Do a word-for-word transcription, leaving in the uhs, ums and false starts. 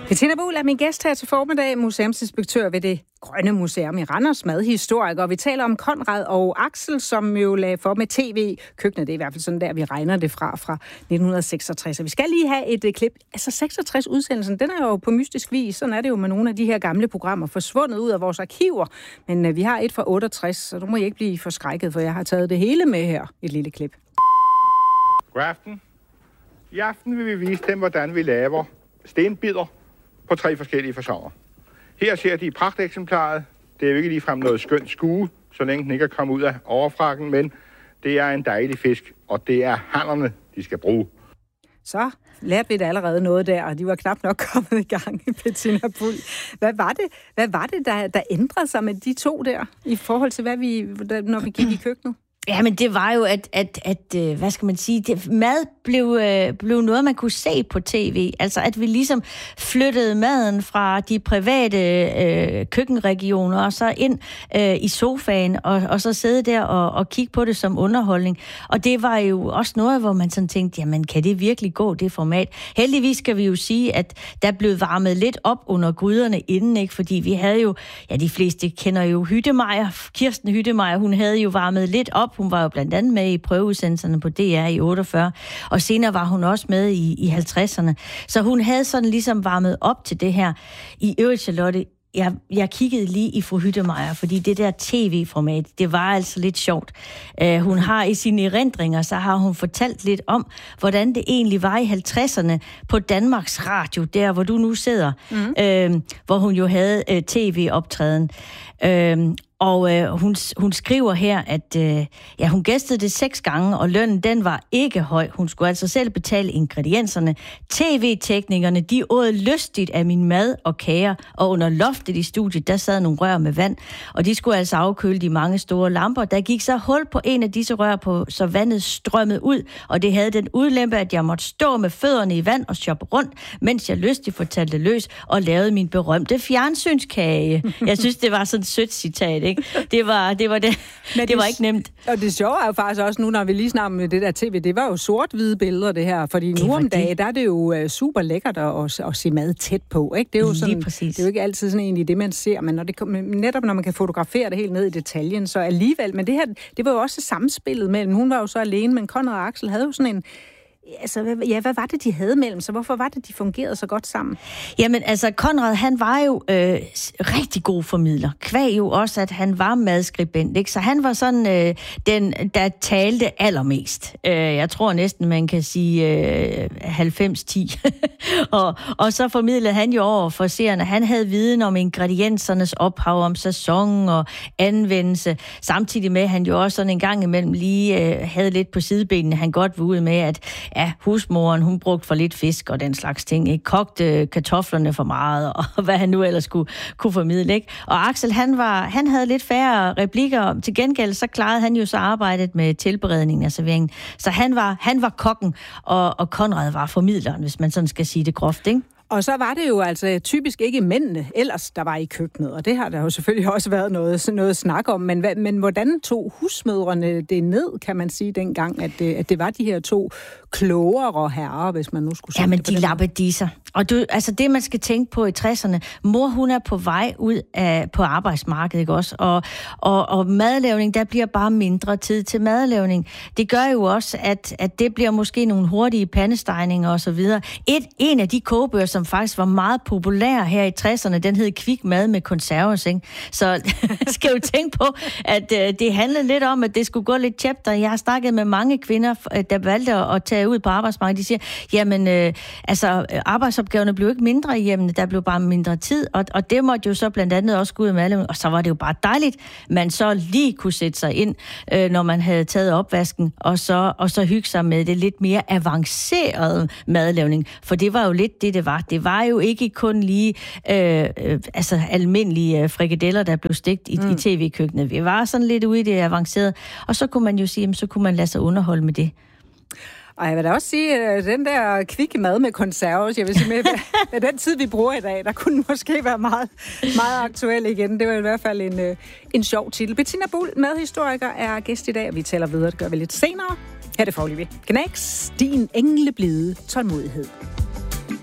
Bettina Buhl er min gæst her til formiddag, museumsinspektør ved det Grønne Museum i Randers, madhistoriker. Vi taler om Conrad og Axel, som jo lagde for med tv-køkkenet. Det er i hvert fald sådan der, vi regner det fra, fra nitten seksogtres. Og vi skal lige have et uh, klip. Altså seksogtres-udsendelsen, den er jo på mystisk vis. Sådan er det jo med nogle af de her gamle programmer forsvundet ud af vores arkiver. Men uh, vi har et fra otteogtres, så nu må I ikke blive forskrækket, for jeg har taget det hele med her. Et lille klip. God aften. I aften vil vi vise dem, hvordan vi laver stenbider på tre forskellige faconer. Her ser de pragteksemplaret. Det er jo ikke ligefrem noget skønt skue, så længe den ikke er kommet ud af overfrakken, men det er en dejlig fisk, og det er hannerne, de skal bruge. Så lærte vi da allerede noget der, og de var knap nok kommet i gang i Bettina Buhl. Hvad var det, hvad var det der, der ændrede sig med de to der, i forhold til, hvad vi, når vi gik i køkkenet? Ja, men det var jo, at, at, at hvad skal man sige, det, mad blev, øh, blev noget, man kunne se på tv. Altså, at vi ligesom flyttede maden fra de private øh, køkkenregioner og så ind øh, i sofaen, og, og så sidde der og, og kigge på det som underholdning. Og det var jo også noget, hvor man sådan tænkte, jamen, kan det virkelig gå, det format? Heldigvis skal vi jo sige, at der blev varmet lidt op under gryderne inden, ikke? Fordi vi havde jo, ja, de fleste kender jo Hyttemeier, Kirsten Hyttemeier, hun havde jo varmet lidt op. Hun var jo blandt andet med i prøveudsendelserne på D R i otteogfyrre, og senere var hun også med i, i halvtredserne. Så hun havde sådan ligesom varmet op til det her. I øvrigt, Charlotte, jeg, jeg kiggede lige i fru Hyttemeier, fordi det der tv-format, det var altså lidt sjovt. Uh, hun har i sine erindringer, så har hun fortalt lidt om, hvordan det egentlig var i halvtredserne på Danmarks Radio, der hvor du nu sidder, mm. uh, hvor hun jo havde uh, tv-optræden. Uh, Og øh, hun, hun skriver her, at øh, ja, hun gæstede det seks gange, og lønnen den var ikke høj. Hun skulle altså selv betale ingredienserne. T V-teknikerne, de åd lystigt af min mad og kager, og under loftet i studiet, der sad nogle rør med vand, og de skulle altså afkøle de mange store lamper. Der gik så hul på en af disse rør, på, så vandet strømmede ud, og det havde den udlempe, at jeg måtte stå med fødderne i vand og shoppe rundt, mens jeg lystigt fortalte løs og lavede min berømte fjernsynskage. Jeg synes, det var sådan et sødt citat. Ikke? Det var det var det. Men det var ikke nemt. Og det sjove er jo faktisk også nu, når vi lige snakker med det der tv, det var jo sort-hvide billeder det her, fordi det nu om dagen, der er det jo super lækkert at, at se mad tæt på, ikke? Det er jo sådan, det er jo ikke altid sådan egentlig det man ser, men når det netop når man kan fotografere det helt ned i detaljen, så alligevel, men det her, det var jo også samspillet mellem. Hun var jo så alene, men Conrad og Axel havde jo sådan en Altså, ja, hvad var det, de havde mellem sig? Hvorfor var det, de fungerede så godt sammen? Jamen, altså, Conrad, han var jo øh, rigtig god formidler. Kvæg jo også, at han var madskribent, ikke? Så han var sådan øh, den, der talte allermest. Øh, jeg tror næsten, man kan sige øh, halvfems ti. og, og så formidlede han jo over for seerne. Han havde viden om ingrediensernes ophav, om sæson og anvendelse. Samtidig med, at han jo også sådan en gang imellem lige øh, havde lidt på sidebenene. Han godt var ude med, at ja, husmoren, hun brugte for lidt fisk og den slags ting, ikke? Kogte kartoflerne for meget, og hvad han nu ellers kunne, kunne formidle, ikke? Og Axel, han, var, han havde lidt færre replikker. Til gengæld, så klarede han jo så arbejdet med tilberedningen og serveringen. Så han var, han var kokken, og, og Conrad var formidleren, hvis man sådan skal sige det groft, ikke? Og så var det jo altså typisk ikke mændene ellers, der var i køkkenet, og det har der jo selvfølgelig også været noget, noget snak om, men, men hvordan tog husmødrene det ned, kan man sige dengang, at det, at det var de her to klogere herrer, hvis man nu skulle sige Jamen, det på de lappedisser. Og du, altså det, man skal tænke på i tresserne, mor, hun er på vej ud af, på arbejdsmarkedet, ikke også? Og, og, og madlavning, der bliver bare mindre tid til madlavning. Det gør jo også, at, at det bliver måske nogle hurtige pandestegninger og så videre. Et, en af de kogebøger, som faktisk var meget populær her i tresserne, den hed Kvik mad med konserves, ikke? Så skal jo tænke på, at øh, det handlede lidt om, at det skulle gå lidt tjept, og jeg har snakket med mange kvinder, der valgte at tage ud på arbejdsmarkedet. De siger, jamen, øh, altså, arbejdsopgaverne blev ikke mindre i hjemmene, der blev bare mindre tid, og, og det måtte jo så blandt andet også gå ud med alle, og så var det jo bare dejligt, man så lige kunne sætte sig ind, øh, når man havde taget opvasken, og så, og så hygge sig med det lidt mere avancerede madlavning, for det var jo lidt det, det var. Det var jo ikke kun lige øh, øh, altså almindelige øh, frikadeller, der blev stegt i, mm. i tv-køkkenet. Vi var sådan lidt ude i det avancerede, og så kunne man jo sige, jamen, så kunne man lade sig underholde med det. Og jeg vil da også sige, at den der kvikke mad med konserves, jeg vil sige, med, med den tid, vi bruger i dag, der kunne den måske være meget, meget aktuel igen. Det var i hvert fald en, en sjov titel. Bettina Buhl, madhistoriker, er gæst i dag, og vi taler videre. Det gør vi lidt senere. Her er det foreløbig. Knæks din engleblide tålmodighed.